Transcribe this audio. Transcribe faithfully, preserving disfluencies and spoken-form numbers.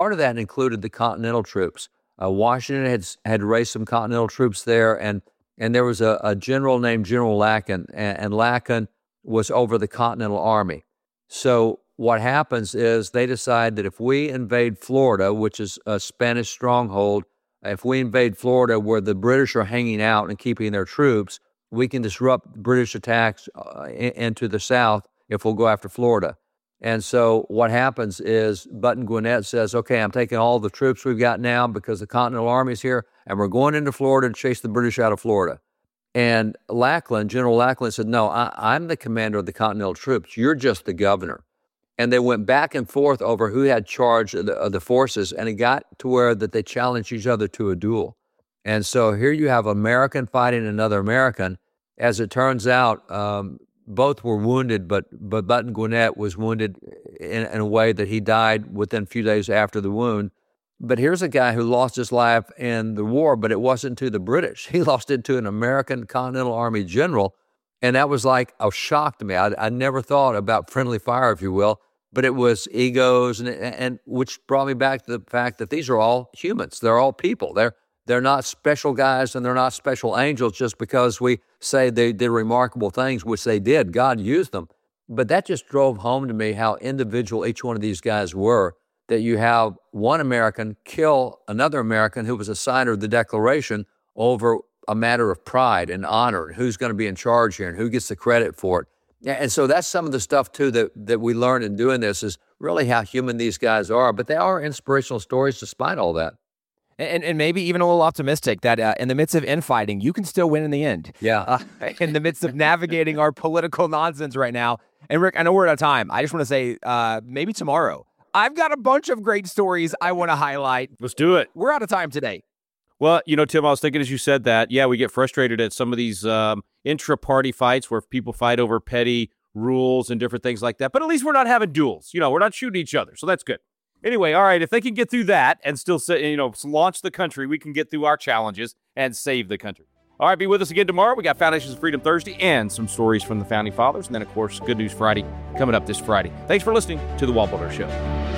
part of that included the Continental troops. Uh, Washington had had raised some Continental troops there, and and there was a, a general named General Lacken, and, and Lacken was over the Continental Army. So what happens is they decide that if we invade Florida, which is a Spanish stronghold, if we invade Florida where the British are hanging out and keeping their troops, we can disrupt British attacks uh, in, into the South if we'll go after Florida. And so what happens is Button Gwinnett says, okay, I'm taking all the troops we've got now because the Continental Army's here, and we're going into Florida to chase the British out of Florida. And Lackland, General Lackland said, no, I, I'm the commander of the Continental troops. You're just the governor. And they went back and forth over who had charge of the, of the forces, and it got to where that they challenged each other to a duel. And so here you have American fighting another American. As it turns out, um, both were wounded, but but Button Gwinnett was wounded in, in a way that he died within a few days after the wound. But here's a guy who lost his life in the war, but it wasn't to the British. He lost it to an American Continental Army general, and that was like a shock to me. I, I never thought about friendly fire, if you will, but it was egos, and, and which brought me back to the fact that these are all humans. They're all people. They're They're not special guys, and they're not special angels just because we say they did remarkable things, which they did. God used them. But that just drove home to me how individual each one of these guys were, that you have one American kill another American who was a signer of the Declaration over a matter of pride and honor, and who's going to be in charge here and who gets the credit for it. And so that's some of the stuff, too, that, that we learned in doing this is really how human these guys are. But they are inspirational stories despite all that. And, and maybe even a little optimistic that uh, in the midst of infighting, you can still win in the end. Yeah. Uh, in the midst of navigating our political nonsense right now. And Rick, I know we're out of time. I just want to say uh, maybe tomorrow, I've got a bunch of great stories I want to highlight. Let's do it. We're out of time today. Well, you know, Tim, I was thinking as you said that, yeah, we get frustrated at some of these um, intra-party fights where people fight over petty rules and different things like that. But at least we're not having duels. You know, we're not shooting each other. So that's good. Anyway, all right, if they can get through that and still, say, you know, launch the country, we can get through our challenges and save the country. All right, be with us again tomorrow. We got Foundations of Freedom Thursday and some stories from the Founding Fathers. And then, of course, Good News Friday coming up this Friday. Thanks for listening to The Wall Builder Show.